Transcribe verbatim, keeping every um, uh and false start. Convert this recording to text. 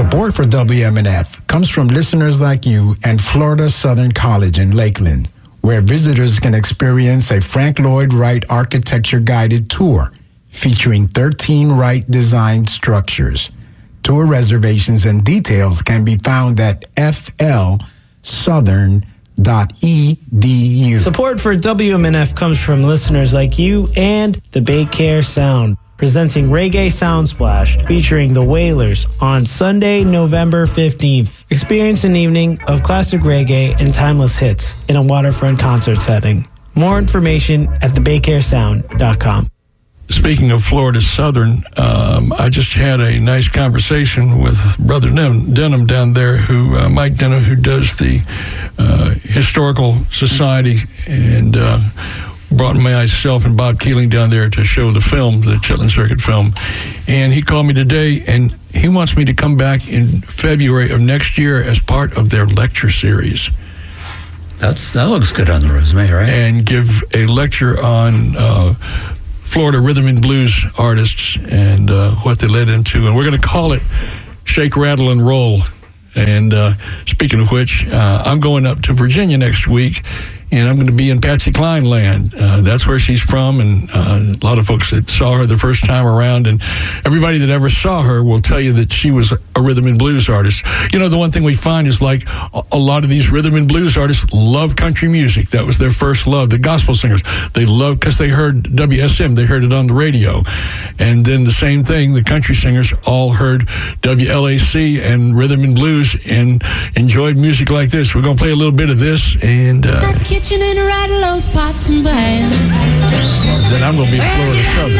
Support for W M N F comes from listeners like you and Florida Southern College in Lakeland, where visitors can experience a Frank Lloyd Wright architecture-guided tour featuring thirteen Wright-designed structures. Tour reservations and details can be found at f l southern dot e d u. Support for W M N F comes from listeners like you and the Baycare Sound, presenting Reggae Sound Splash, featuring the Wailers on Sunday, November fifteenth. Experience an evening of classic reggae and timeless hits in a waterfront concert setting. More information at the baycare sound dot com. Speaking of Florida Southern, um, I just had a nice conversation with Brother Den- Denham down there, who uh, Mike Denham, who does the uh, Historical Society, and uh, brought myself and Bob Keeling down there to show the film, the Chitlin Circuit film. And he called me today, and he wants me to come back in February of next year as part of their lecture series. That's that looks good on the resume, right? And give a lecture on uh, Florida rhythm and blues artists and uh, what they led into. And we're going to call it Shake, Rattle, and Roll. And uh, speaking of which, uh, I'm going up to Virginia next week, and I'm going to be in Patsy Cline land. Uh, that's where she's from, and uh, a lot of folks that saw her the first time around, and everybody that ever saw her will tell you that she was a rhythm and blues artist. You know, the one thing we find is, like, a lot of these rhythm and blues artists love country music. That was their first love. The gospel singers, they love, because they heard W S M, they heard it on the radio. And then the same thing, the country singers all heard W L A C and rhythm and blues and enjoyed music like this. We're going to play a little bit of this, and uh, kitchen and rattle those pots and pans. then I'm going to be in Florida Southern.